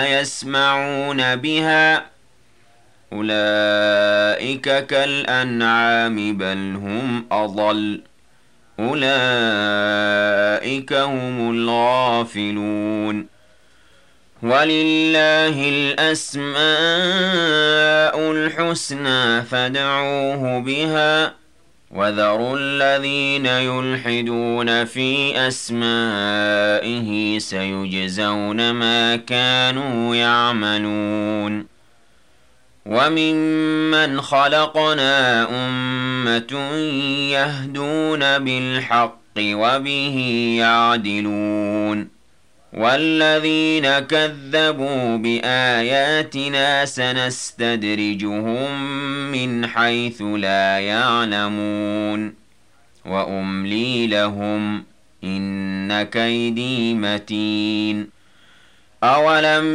يسمعون بها أولئك كالأنعام بل هم أضل أولئك هم الغافلون ولله الأسماء الحسنى فادعوه بها وذروا الذين يلحدون في أسمائه سيجزون ما كانوا يعملون وممن خلقنا أمة يهدون بالحق وبه يعدلون والذين كذبوا بآياتنا سنستدرجهم من حيث لا يعلمون وأملي لهم إن كيدي متين أولم